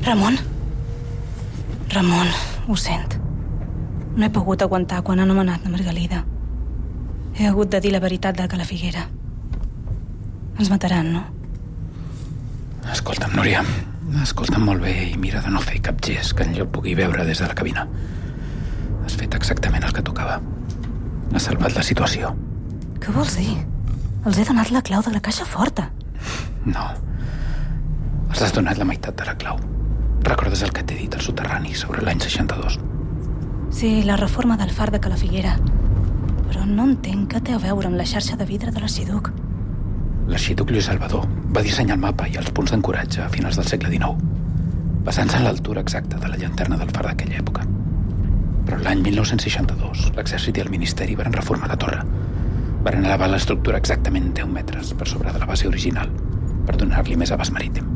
Ramon? Ramon, ho sent. No he pogut aguantar quan han anomenat la Margalida. He hagut de dir la veritat de Calafiguera. Ens mataran, no? Escolta'm, Núria. Escolta'm molt bé i mira de no fer cap gest que en lloc pugui veure des de la cabina. Has fet exactament el que tocava. Has salvat la situació. Què vols dir? Els he donat la clau de la caixa forta. No. Els has donat la meitat de la clau. Recordes el que t'he dit al soterrani sobre l'any 62? Sí, la reforma del far de Calafiguera. Però no entenc què té a veure amb la xarxa de vidre de l'arxiduc. L'arxiduc Lluís Salvador va dissenyar el mapa i els punts d'ancoratge a finals del segle XIX, basant-se en l'altura exacta de la llanterna del far d'aquella època. Però l'any 1962, l'exèrcit i el ministeri van reformar la torre. Van elevar l'estructura exactament 10 metres per sobre de la base original per donar-li més abast marítim.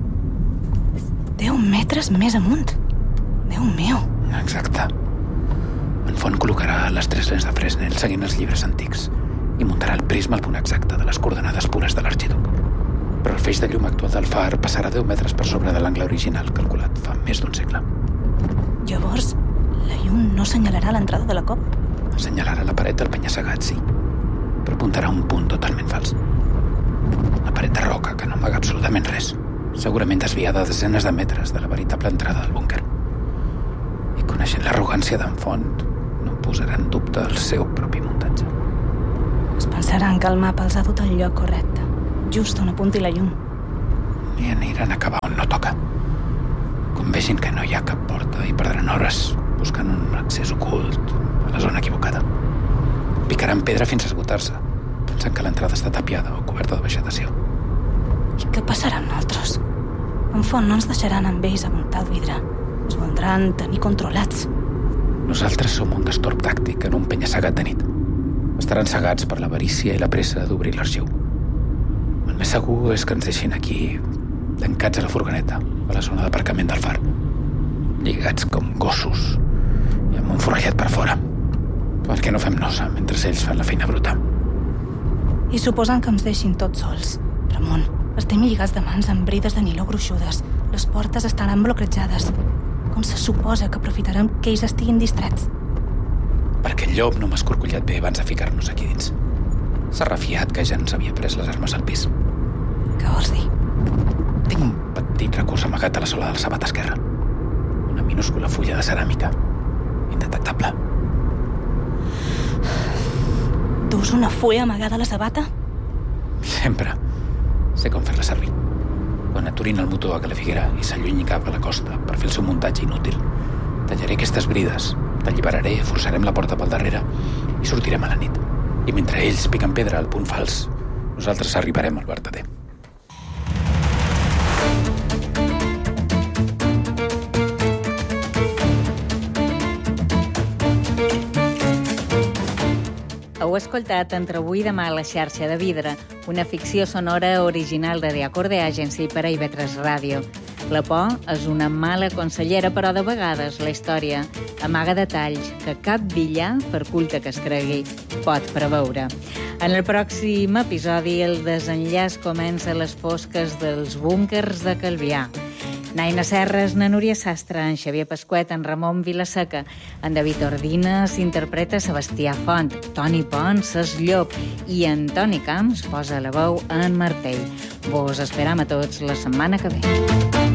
10 metres més amunt? Déu meu! Exacte. En Font col·locarà les 3 lents de Fresnel seguint els llibres antics i muntarà el prisma al punt exacte de les coordenades pures de l'arxiduc. Però el feix de llum actual del far passarà 10 metres per sobre de l'angle original calculat fa més d'un segle. Llavors, la llum no assenyalarà l'entrada de la cova? Assenyalarà la paret del penya-segat, sí, però apuntarà a un punt totalment fals. La paret de roca que no amaga absolutament res, segurament desviada a desenes de metres de la veritable entrada del búnquer. I coneixent l'arrogància d'en Font, no posarà en dubte el seu propi muntatge. Es pensaran que el mapa els ha dut al lloc correcte, just on apunti la llum. I aniran a acabar on no toca. Quan vegin que no hi ha cap porta i perdran hores buscant un accés ocult a la zona equivocada. Picaran pedra fins a esgotar-se, pensant que l'entrada està tapiada o coberta de vegetació. I què passarà amb nosaltres? En Font no ens deixaran amb ells a muntar el vidre. Ens voldran tenir controlats. Nosaltres som un destorb tàctic en un penya-segat de nit. Estaran cegats per l'avarícia i la pressa d'obrir l'arxiu. El més segur és que ens deixin aquí, tancats a la furgoneta, a la zona d'aparcament del far. Lligats com gossos i amb un forrellat per fora. Perquè no fem nosa mentre ells fan la feina bruta. I suposen que ens deixin tots sols. Ramon, estem lligats de mans amb brides de niló gruixudes. Les portes estaran bloquejades. Com se suposa que aprofitaran que ells estiguin distrets? Perquè el llop no m'ha escorcollat bé abans de ficar-nos aquí dins. S'ha refiat que ja ens havia pres les armes al pis. Què vols dir? Tinc un petit recurs amagat a la sola del sabat esquerre. Una minúscula fulla de ceràmica. Indetectable. Dus una fulla amagada a la sabata? Sempre. Sé com fer-la servir. Quan aturin el motor a Calafiguera i s'allunyi cap a la costa per fer el seu muntatge inútil, tallaré aquestes brides, t'alliberaré, forçarem la porta pel darrere i sortirem a la nit. I mentre ells piquen pedra al punt fals, nosaltres arribarem al vertader. Heu escoltat Entre avui i demà a la xarxa de vidre, una ficció sonora original de The Acorde Agency per a IB3 Ràdio. La por és una mala consellera, però de vegades la història amaga detalls que cap villà, per culte que es cregui, pot preveure. En el pròxim episodi, el desenllaç comença a les fosques dels búnquers de Calvià. Naina Serres, na Núria Sastre, en Xavier Pasquet, en Ramon Vilaseca, en David Ordina s'interpreta Sebastià Font, Toni Pons és Llop i en Toni Camps posa la veu en Martell. Vos esperam a tots la setmana que ve.